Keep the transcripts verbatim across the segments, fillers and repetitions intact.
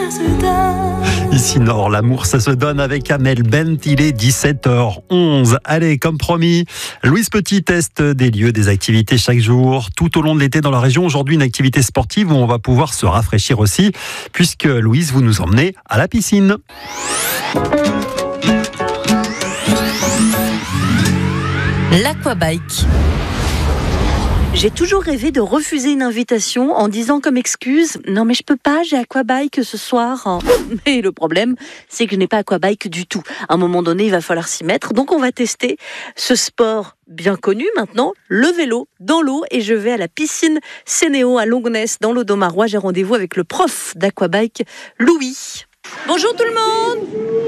ça se donne. Ici Nord, l'amour ça se donne avec Amel Bent, il est dix-sept heures onze. Allez, comme promis, Louise Petit teste des lieux, des activités chaque jour, tout au long de l'été dans la région. Aujourd'hui, une activité sportive où on va pouvoir se rafraîchir aussi, puisque Louise, vous nous emmenez à la piscine. L'aquabike. J'ai toujours rêvé de refuser une invitation en disant comme excuse « Non mais je peux pas, j'ai aquabike ce soir ». Mais le problème, c'est que je n'ai pas aquabike du tout. À un moment donné, il va falloir s'y mettre. Donc on va tester ce sport bien connu maintenant, le vélo dans l'eau. Et je vais à la piscine Sénéo à Longonesse dans l'Audomarois. J'ai rendez-vous avec le prof d'aquabike, Louis. Bonjour tout le monde.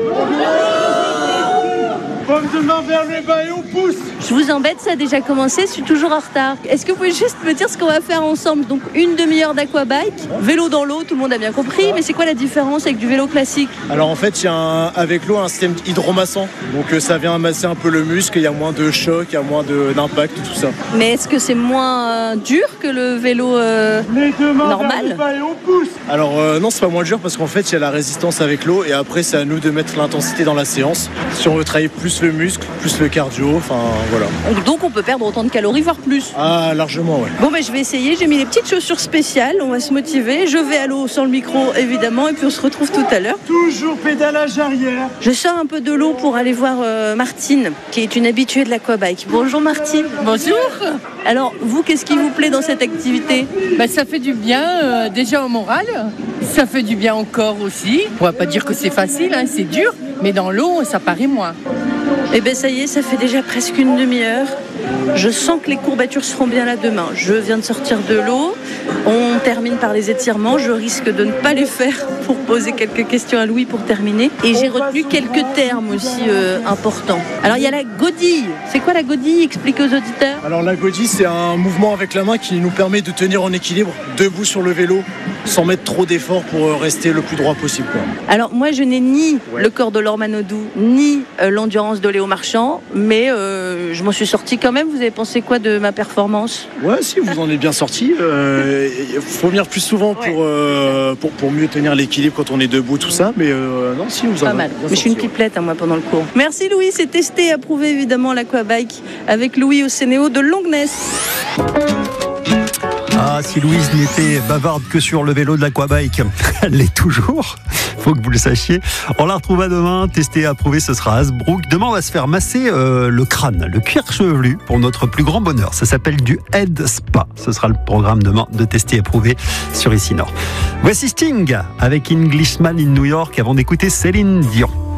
Pomme de main vers le bas et on pousse. Je vous embête, ça a déjà commencé, je suis toujours en retard. Est-ce que vous pouvez juste me dire ce qu'on va faire ensemble? Donc une demi-heure d'aquabike, vélo dans l'eau, tout le monde a bien compris, mais c'est quoi la différence avec du vélo classique? Alors en fait, il y a un, avec l'eau un système hydromassant. Donc euh, ça vient masser un peu le muscle, il y a moins de choc, il y a moins de, d'impact, tout ça. Mais est-ce que c'est moins euh, dur que le vélo euh, Les deux mains normal vers le bas et on pousse. Alors euh, non, c'est pas moins dur parce qu'en fait, il y a la résistance avec l'eau et après, c'est à nous de mettre l'intensité dans la séance. Si on veut travailler plus le muscle, plus le cardio, enfin voilà. Donc on peut perdre autant de calories, voire plus. Ah, largement, ouais. Bon ben je vais essayer, j'ai mis les petites chaussures spéciales, on va se motiver. Je vais à l'eau sans le micro évidemment et puis on se retrouve tout à l'heure. Toujours pédalage arrière. Je sors un peu de l'eau pour aller voir euh, Martine, qui est une habituée de l'aquabike. Bonjour Martine. Bonjour. Alors vous, qu'est-ce qui vous plaît dans cette activité? Ben, ça fait du bien euh, déjà au moral, ça fait du bien au corps aussi. On va pas dire que c'est facile, hein, c'est dur, mais dans l'eau ça paraît moins. Eh bien ça y est, ça fait déjà presque une demi-heure. Je sens que les courbatures seront bien là demain. Je viens de sortir de l'eau. On termine par les étirements. Je risque de ne pas les faire pour poser quelques questions à Louis pour terminer. Et j'ai retenu quelques termes aussi euh, importants. Alors il y a la godille. C'est quoi la godille? Expliquez aux auditeurs. Alors la godille, c'est un mouvement avec la main qui nous permet de tenir en équilibre, debout sur le vélo, sans mettre trop d'efforts pour rester le plus droit possible, quoi. Alors moi je n'ai ni Ouais. le corps de Laure Manodou, ni euh, l'endurance de Léo Marchand, mais euh, je m'en suis sortie quand même. Vous avez pensé quoi de ma performance? Ouais, si, vous en êtes bien sorti. Il euh, faut venir plus souvent pour, euh, pour, pour mieux tenir l'équilibre quand on est debout, tout ça. Mais euh, non, si, vous en Pas avez mal. bien Mais je suis une sorti, ouais. pipelette hein, moi pendant le cours. Merci Louis, c'est testé et approuvé évidemment l'aquabike avec Louis au Sénéo de Longonesse. Ah, si Louise n'était bavarde que sur le vélo de l'aquabike, elle l'est toujours, faut que vous le sachiez. On la retrouvera demain, testé et approuvé, ce sera à Hasbrook. Demain, on va se faire masser euh, le crâne, le cuir chevelu, pour notre plus grand bonheur. Ça s'appelle du Head Spa. Ce sera le programme demain de testé et approuvé sur Ici Nord. Voici Sting avec Englishman in New York avant d'écouter Céline Dion.